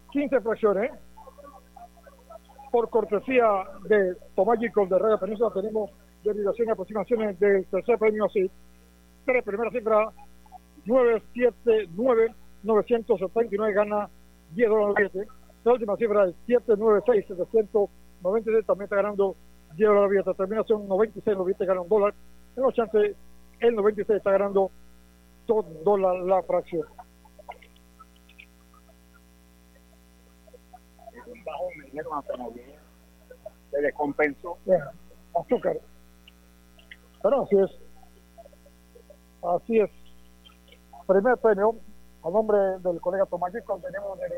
15 fracciones. Por cortesía de Tomás Gicol de Radio Península, tenemos derivación y aproximaciones del tercer premio así. Tres primeras cifras, 979, 979 gana $10 billete. La última cifra es 796, 796, también está ganando $10 billete. Terminación 96, los billetes ganan $1. En los chances, el 96 está ganando $2 la fracción. Es un bajo, me dijeron hasta noviembre. Se descompensó. Azúcar. Pero así es. Así es. Primer premio, a nombre del colega Tomás Gicol, tenemos